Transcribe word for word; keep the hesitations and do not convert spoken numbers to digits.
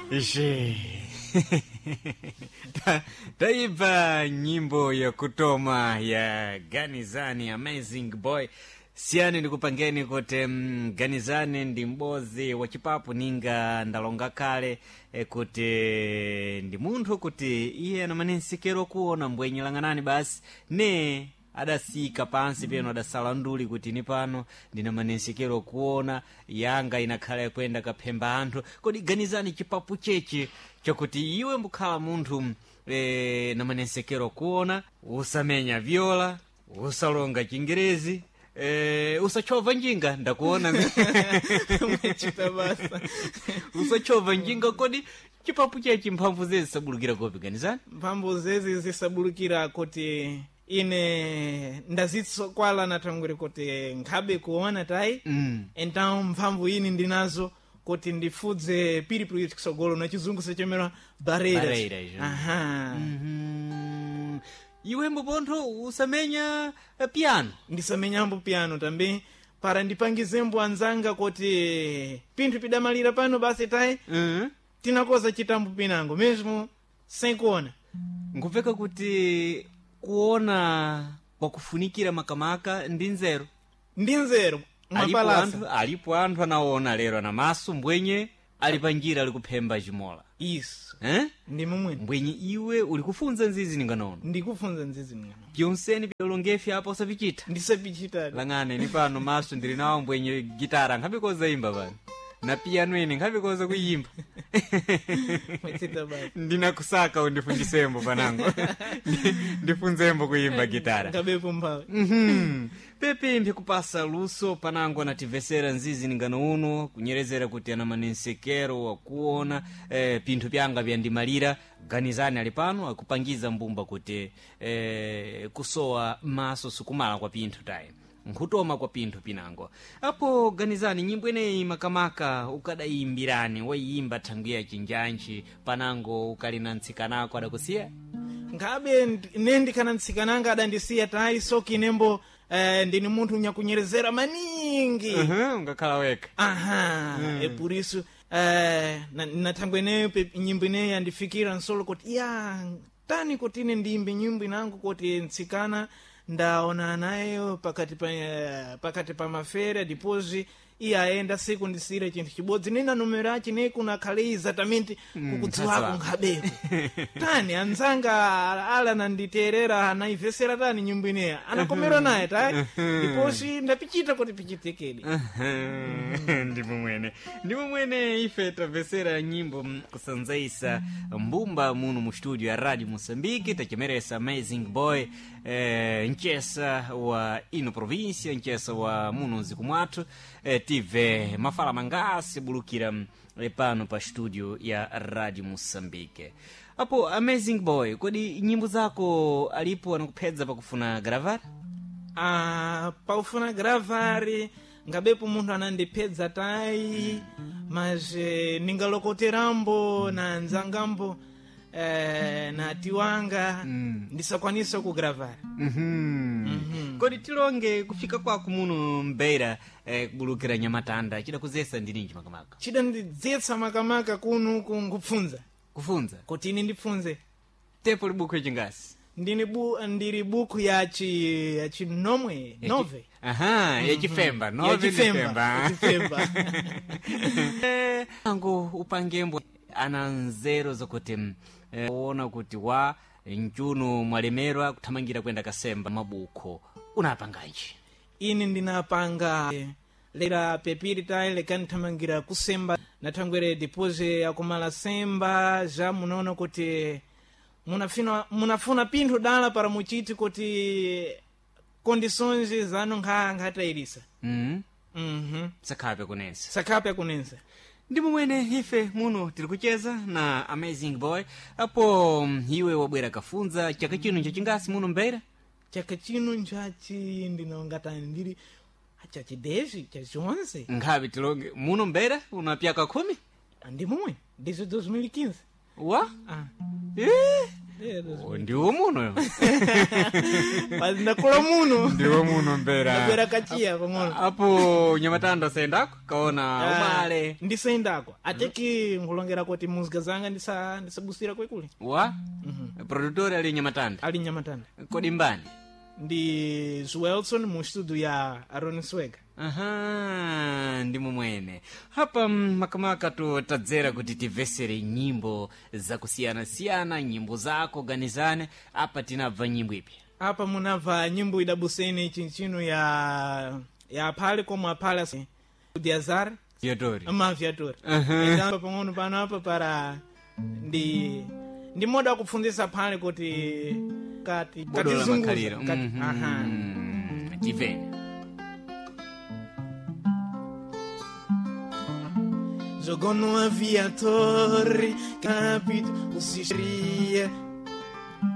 Ishi. Taiba nyimbo ya kutoma ya Ganizani Amazing Boy. Siani ndikupangeni kote mm, Ganizani ndi mbozi wa chipapu ninga ndalonga kale e, kote ndi munthu kuti iye anamanensekero kuona mbwenye langanani basi ne adasika pansi peno adasala nduli kuti ni pano ndina manensekero kuona yanga inakhala kwenda kaphemba anthu. Kodi Ganizani chipapu cheche chakuti iwe mbukhala munthu e, na manensekero kuona usamenya viola usalonga chingerezi Eh, usachova njinga ndakuona mwechita basa usachova njinga. Kodi chipapu chechi mphamvu zezi sabulukira kopi Ganizani? mphamvu zezi zisabulukira kuti ine ndazitsokwala natangwere kuti nkhabe kuona tai mm. então mphamvu ini ndinazo kuti ndifudze piripiri tsogolo na chizungu sechemera barreiras. Barreiras, aha mm-hmm. Iwe mbopontho usamenya uh, piano? Ndisamenyambo piano tambe para ndipangizembo anzanga kuti pinthu pidamalira pano basi tai mm-hmm. tinakoza chitambo pinango mesmo sem kuona. Nkupeka kuti kuona kwakufunikira makamaka ndi nzeru ndi nzeru alipo anthu alipo anthu anaona lero na maso mbwenye ali panjira ali kuphemba chimola isso eh ndi momwe mbwenye iwe uli kufunza nzizi ninganono ndikufunza nzizi ninganono pyonseni pyolongefi apa usapichita ndisapichita langane ni pano maso ndili nawo mbwenye gitara nkhabikoza imba pano na piano ine nkhabikoza kuyimba mwechita basi ndinakusaka undifundisembo panango ndifunzembo kuyimba gitara ngabepo mphawe. mhm pepe mpye kupasa luso panango anativesera nzizi ningano uno kunyerezera kuti ana manensekero wakuona eh, pinthu pyanga vyandimalira. Ganizani ali pano akupangiza mbumba kuti eh, kusowa maso sukumala kwa pinthu tayi nkutoma kwa pinthu pinango apo. Ganizani nyimbo ineyi makamaka ukadayimbirani wayimba thangu ya chinjanchi panango ukali na ntsikanako adakusiya? ngabe ne ndikana ntsikananga adandisiya tayi soki nembo eh, ndini munthu nyakunyerezera maningi uhum, ngakhala weka aha mm. E por isso eh, na, na thangu ineyo nyimbo ineyo yandifikira nsolo kuti ya tani kuti ine ndiyimbe nyimbo inango kuti ntsikana ndaona nayo pakati pa pakati pa mafera depois iye aenda siku ndisire chinthu chibodzi nina numero achi ne kuna khale exatamente kukudziwako mm, nkhabeko tani anzanga ala nanditerera anaivesera tani nyimbo ineyo anakomera naye tayi depois ndapichita kuti pichitekedi ndipo mwene ndipo mwene ife tavesera nyimbo kusanzaisa mbumba muno mu studio ya Radio Moçambique tachemeresa Amazing Boy eh, nchesa wa ino província nchesa wa muno nziku mwathu eh, tive mafala mangasi bulukira eh, pano pa studio ya Radio Moçambique. Apo Amazing Boy, kodi nyimbo zako alipo anakupedza pakufuna gravar? Ah, paufuna gravari ngabepo munthu anandipedza tayi mas eh, ningalokoterambo na nzangambo eh, na tiwanga mm. ndisakwanisa kugravari. mm-hmm. mm-hmm. Kodi tilonge kufika kwako muno Mbeira eh, kubulukira Nyamatanda chidakuzesa ndininji makamaka? Chidandizetsa makamaka kuno kungupfunza kufunza kuti ine ndipfunze tepo libuku yachingasi ndini bu ndiri buku ya chi ya chinomwe nove aha mm-hmm. ya chifemba nove ya chifemba chifemba eh ango upangembo ana nzero zokuti eh, ona kuti wa nchuno mwalemerwa kuthamangira kwenda kasemba mabuko unapangaji? ini ndinapanga eh, lera pepiri tayi lekanthamangira kusemba nathangwere depois akumala semba ja munaona kuti munafuna munafuna pinthu dala para muchiti kuti condições zanu nkha nkhatairisa mhm mhm sakhape kunensa sakhape kunensa. ndipo mwene ife muno tiri kucheza na Amazing Boy. Apo iwe wabwera kafunza chaka chino chachingasi muno Mbeira? Chaka chino nchachi ndinongatani ndiri chachidezi chachonse nkhabe tilonge muno Mbeira una pyaka khumi? ndi momwe desde dois mil e quinze. Wa? Ah. Eh ndiwo muno Mas ndakula muno. ndiwo muno mbera Ndabwera kachia pang'ono. apo nyamatanda sendako kaona umale Ndisendako. Ateki nkulongera kuti muzika zanga ndisa ndisabusira kwekuli. wa produtor ali nyamatanda Ali Nyamatanda. kodi mbani Ndi Zwelson mu studio ya Aaron Swega. aha ndi mumwene hapa makamaka tutadzera kuti tivesere nyimbo zakusiyana-siyana nyimbo zako ganizane apa tinabva nyimbo ipi Apa munabva nyimbo idabusene chinchino ya ya phale komwe aphale Diazar yotori ama viator. Aha. Então pang'ono pano apa para ndi ndi moda wa kupfunzisa phale kuti kati bodola katizunguza makhaliro kati aha Mhm. tivene Jogou no aviator, capito, o se